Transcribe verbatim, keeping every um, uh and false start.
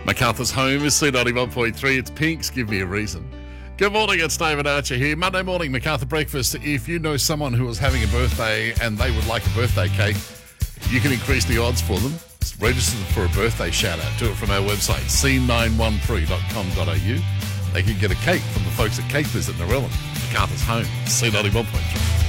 MacArthur's home is C ninety-one point three. It's Pink's Give Me a Reason. Good morning, it's David Archer here. Monday morning, MacArthur Breakfast. If you know someone who is having a birthday and they would like a birthday cake, you can increase the odds for them. Register for a birthday shout-out. Do it from our website, c nine one three dot com dot a u. They can get a cake from the folks at Cake Visit Narellan. MacArthur's home, C ninety-one point three.